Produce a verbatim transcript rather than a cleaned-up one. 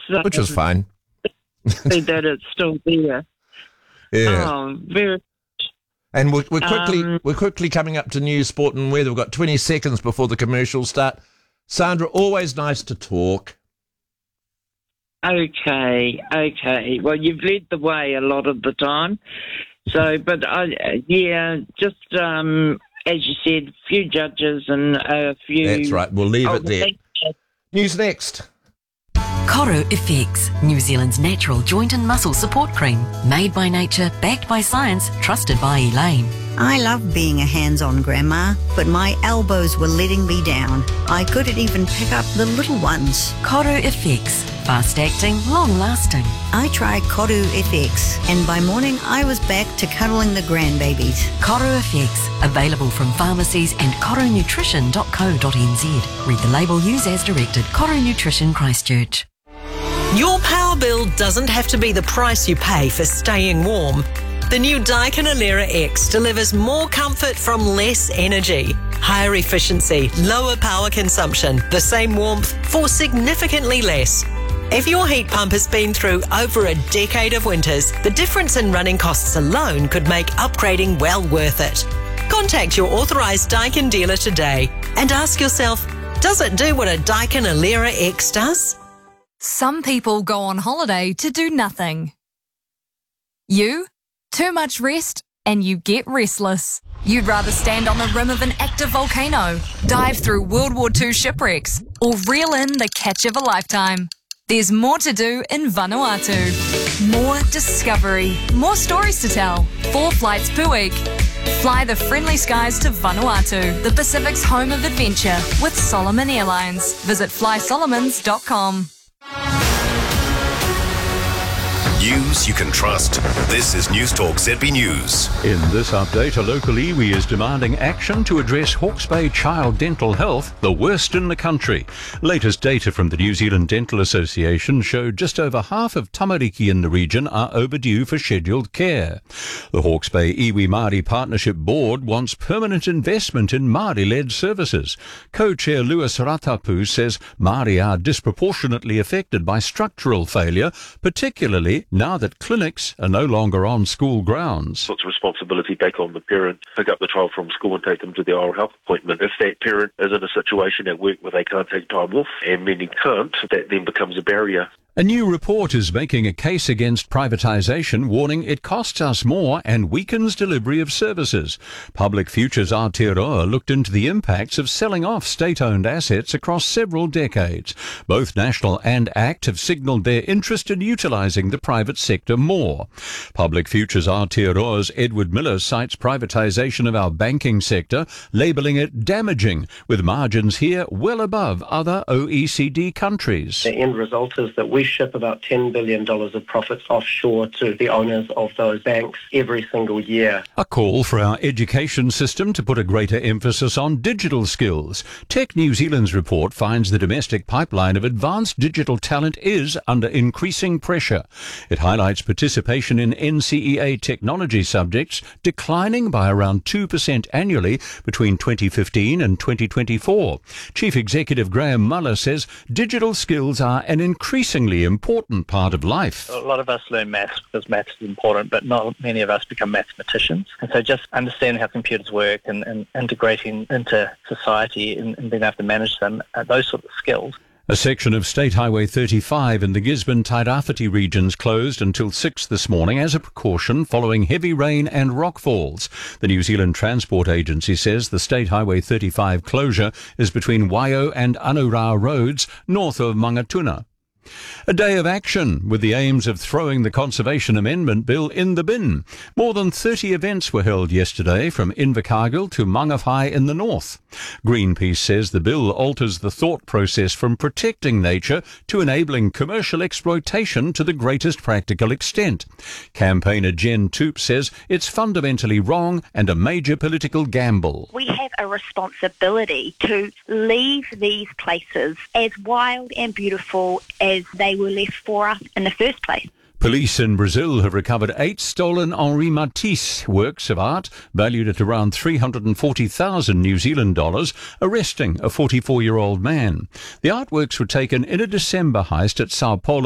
um, which was fine. that it's still there. Yeah. Oh, very. And we're, we're quickly Um, we're quickly coming up to news, sport and weather. We've got twenty seconds before the commercials start. Sandra, always nice to talk. Okay, okay. Well, you've led the way a lot of the time. So, but I, yeah, just um, as you said, a few judges and a few. That's right. We'll leave Oh, it there. News next. Coro Effects, New Zealand's natural joint and muscle support cream. Made by nature, backed by science, trusted by Elaine. I love being a hands-on grandma, but my elbows were letting me down. I couldn't even pick up the little ones. Coro Effects, fast-acting, long-lasting. I tried Koru F X, and by morning I was back to cuddling the grandbabies. Coro Effects, available from pharmacies and coro nutrition dot co dot n z. Read the label, use as directed. Coro Nutrition Christchurch. Your power bill doesn't have to be the price you pay for staying warm. The new Daikin Alera X delivers more comfort from less energy, higher efficiency, lower power consumption, the same warmth for significantly less. If your heat pump has been through over a decade of winters, the difference in running costs alone could make upgrading well worth it. Contact your authorised Daikin dealer today and ask yourself, does it do what a Daikin Alera X does? Some people go on holiday to do nothing. You? Too much rest and you get restless. You'd rather stand on the rim of an active volcano, dive through World War Two shipwrecks, or reel in the catch of a lifetime. There's more to do in Vanuatu. More discovery, more stories to tell, four flights per week. Fly the friendly skies to Vanuatu, the Pacific's home of adventure, with Solomon Airlines. Visit fly solomons dot com. News you can trust. This is News Talk Z B News. In this update, a local iwi is demanding action to address Hawke's Bay child dental health, the worst in the country. Latest data from the New Zealand Dental Association showed just over half of tamariki in the region are overdue for scheduled care. The Hawke's Bay Iwi Māori Partnership Board wants permanent investment in Māori-led services. Co-chair Lewis Ratapu says Māori are disproportionately affected by structural failure, particularly now that clinics are no longer on school grounds. Puts responsibility back on the parent, pick up the child from school and take them to their oral health appointment. If that parent is in a situation at work where they can't take time off, and many can't, that then becomes a barrier. A new report is making a case against privatisation, warning it costs us more and weakens delivery of services. Public Futures Aotearoa looked into the impacts of selling off state-owned assets across several decades. Both National and ACT have signalled their interest in utilising the private sector more. Public Futures Aotearoa's Edward Miller cites privatisation of our banking sector, labelling it damaging, with margins here well above other O E C D countries. The end result is that we ship about ten billion dollars of profits offshore to the owners of those banks every single year. A call for our education system to put a greater emphasis on digital skills. Tech New Zealand's report finds the domestic pipeline of advanced digital talent is under increasing pressure. It highlights participation in N C E A technology subjects declining by around two percent annually between twenty fifteen and twenty twenty-four. Chief Executive Graham Muller says digital skills are an increasingly important part of life. A lot of us learn maths because maths is important, but not many of us become mathematicians. And so just understanding how computers work and, and integrating into society and, and being able to manage them, uh, those sort of skills. A section of State Highway thirty-five in the Gisborne-Tairāwhiti regions closed until six this morning as a precaution following heavy rain and rockfalls. The New Zealand Transport Agency says the State Highway thirty-five closure is between Waio and Anura roads north of Mangatuna. A day of action with the aims of throwing the Conservation Amendment Bill in the bin. More than thirty events were held yesterday from Invercargill to Mangawhai in the north. Greenpeace says the bill alters the thought process from protecting nature to enabling commercial exploitation to the greatest practical extent. Campaigner Jen Toop says it's fundamentally wrong and a major political gamble. We have a responsibility to leave these places as wild and beautiful as they were left for us in the first place. Police in Brazil have recovered eight stolen Henri Matisse works of art valued at around three hundred forty thousand New Zealand dollars, arresting a forty-four-year-old man. The artworks were taken in a December heist at Sao Paulo